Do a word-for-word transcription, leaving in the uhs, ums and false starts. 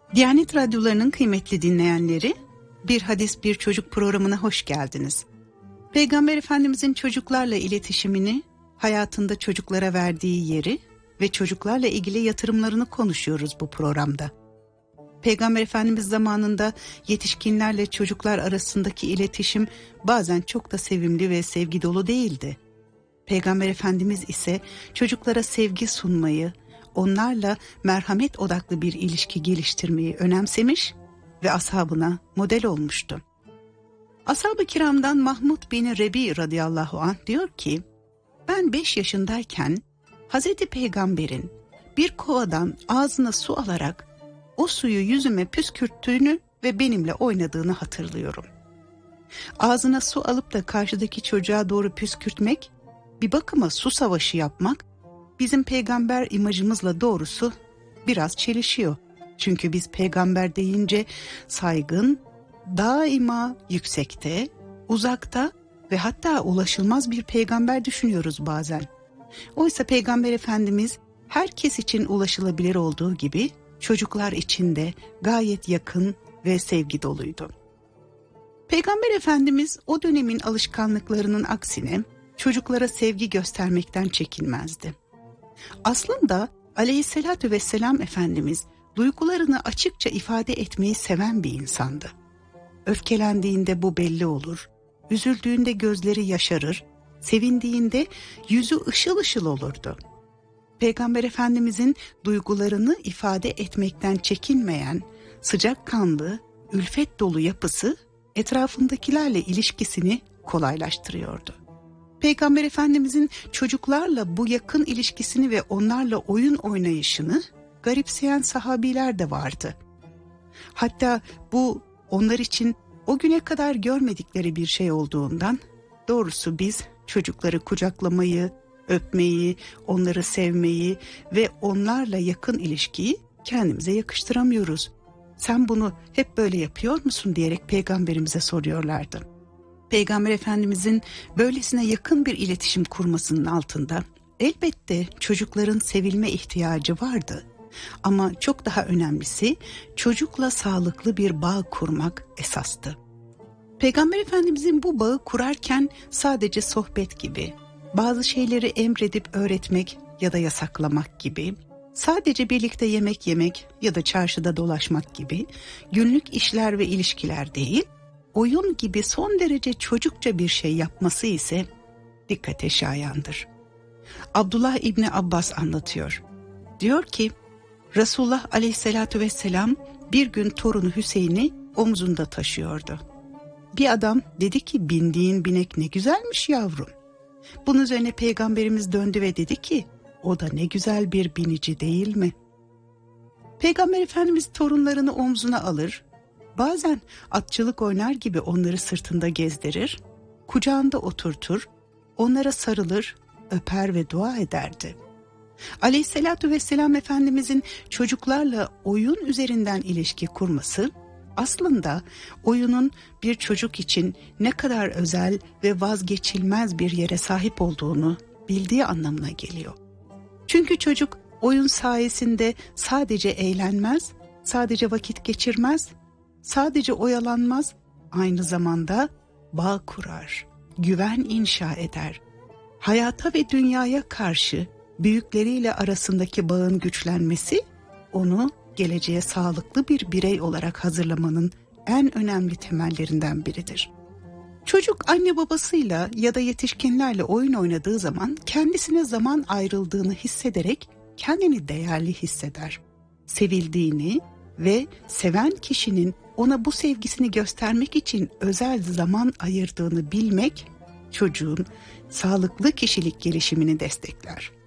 Diyanet Radyoları'nın kıymetli dinleyenleri, Bir Hadis Bir Çocuk programına hoş geldiniz. Peygamber Efendimizin çocuklarla iletişimini, hayatında çocuklara verdiği yeri ve çocuklarla ilgili yatırımlarını konuşuyoruz bu programda. Peygamber Efendimiz zamanında yetişkinlerle çocuklar arasındaki iletişim bazen çok da sevimli ve sevgi dolu değildi. Peygamber Efendimiz ise çocuklara sevgi sunmayı, onlarla merhamet odaklı bir ilişki geliştirmeyi önemsemiş ve ashabına model olmuştu. Ashab-ı kiramdan Mahmud bin Rebi radıyallahu anh diyor ki, ben beş yaşındayken Hazreti Peygamber'in bir kovadan ağzına su alarak o suyu yüzüme püskürttüğünü ve benimle oynadığını hatırlıyorum. Ağzına su alıp da karşıdaki çocuğa doğru püskürtmek, bir bakıma su savaşı yapmak, bizim peygamber imajımızla doğrusu biraz çelişiyor. Çünkü biz peygamber deyince saygın, daima yüksekte, uzakta ve hatta ulaşılmaz bir peygamber düşünüyoruz bazen. Oysa Peygamber Efendimiz herkes için ulaşılabilir olduğu gibi çocuklar için de gayet yakın ve sevgi doluydu. Peygamber Efendimiz o dönemin alışkanlıklarının aksine çocuklara sevgi göstermekten çekinmezdi. Aslında Aleyhisselatü Vesselam Efendimiz duygularını açıkça ifade etmeyi seven bir insandı. Öfkelendiğinde bu belli olur, üzüldüğünde gözleri yaşarır, sevindiğinde yüzü ışıl ışıl olurdu. Peygamber Efendimizin duygularını ifade etmekten çekinmeyen, sıcakkanlı, ülfet dolu yapısı etrafındakilerle ilişkisini kolaylaştırıyordu. Peygamber Efendimizin çocuklarla bu yakın ilişkisini ve onlarla oyun oynayışını garipseyen sahabiler de vardı. Hatta bu onlar için o güne kadar görmedikleri bir şey olduğundan, doğrusu biz çocukları kucaklamayı, öpmeyi, onları sevmeyi ve onlarla yakın ilişkiyi kendimize yakıştıramıyoruz. Sen bunu hep böyle yapıyor musun diyerek peygamberimize soruyorlardı. Peygamber Efendimizin böylesine yakın bir iletişim kurmasının altında elbette çocukların sevilme ihtiyacı vardı. Ama çok daha önemlisi çocukla sağlıklı bir bağ kurmak esastı. Peygamber Efendimizin bu bağı kurarken sadece sohbet gibi, bazı şeyleri emredip öğretmek ya da yasaklamak gibi, sadece birlikte yemek yemek ya da çarşıda dolaşmak gibi günlük işler ve ilişkiler değil, oyun gibi son derece çocukça bir şey yapması ise dikkate şayandır. Abdullah İbni Abbas anlatıyor. Diyor ki, Resulullah Aleyhisselatü Vesselam bir gün torunu Hüseyin'i omzunda taşıyordu. Bir adam dedi ki, bindiğin binek ne güzelmiş yavrum. Bunun üzerine Peygamberimiz döndü ve dedi ki, o da ne güzel bir binici değil mi? Peygamber Efendimiz torunlarını omzuna alır, bazen atçılık oynar gibi onları sırtında gezdirir, kucağında oturtur, onlara sarılır, öper ve dua ederdi. Aleyhisselatü Vesselam Efendimizin çocuklarla oyun üzerinden ilişki kurması, aslında oyunun bir çocuk için ne kadar özel ve vazgeçilmez bir yere sahip olduğunu bildiği anlamına geliyor. Çünkü çocuk oyun sayesinde sadece eğlenmez, sadece vakit geçirmez, sadece oyalanmaz, aynı zamanda bağ kurar, güven inşa eder. Hayata ve dünyaya karşı büyükleriyle arasındaki bağın güçlenmesi, onu geleceğe sağlıklı bir birey olarak hazırlamanın en önemli temellerinden biridir. Çocuk anne babasıyla ya da yetişkinlerle oyun oynadığı zaman kendisine zaman ayrıldığını hissederek kendini değerli hisseder. Sevildiğini ve seven kişinin ona bu sevgisini göstermek için özel zaman ayırdığını bilmek çocuğun sağlıklı kişilik gelişimini destekler.